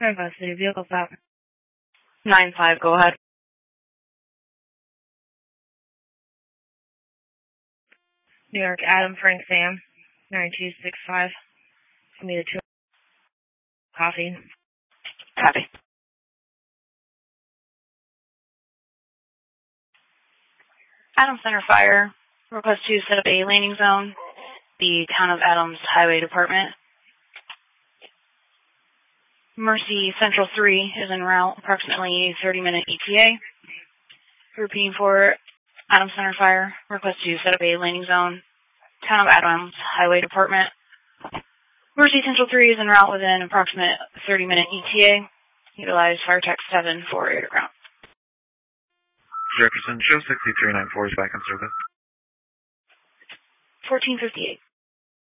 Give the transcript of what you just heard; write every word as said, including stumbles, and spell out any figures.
Fairfax City vehicle stop. nine five, go ahead. New York, Adam, Frank, Sam, nine two six five. Give me the two coffee. Copy. Adams Center Fire, request to set up a landing zone, the Town of Adams Highway Department. Mercy Central three is en route, approximately thirty minute E T A. Repeating for Adams Center Fire, request to set up a landing zone, Town of Adams Highway Department. Mercy Central three is en route within approximate thirty minute E T A. Utilize Fire Tech seven for air to ground. Jefferson, show sixty-three ninety-four is back in service. fourteen fifty-eight.